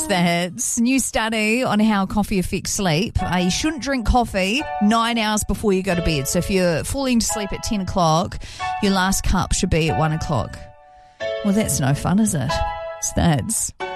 It's the Hits. New study on how coffee affects sleep. You shouldn't drink coffee 9 hours before you go to bed. So if you're falling to sleep at 10 o'clock, your last cup should be at 1 o'clock. Well, that's no fun, is it? It's the Hits.